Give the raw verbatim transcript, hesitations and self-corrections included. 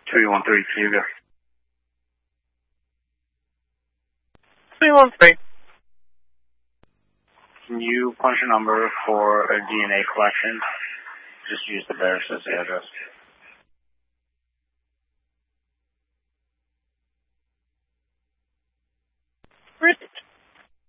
three one three Cuba. three one three. Can you punch a number for a D N A collection? Just use the Bear City address.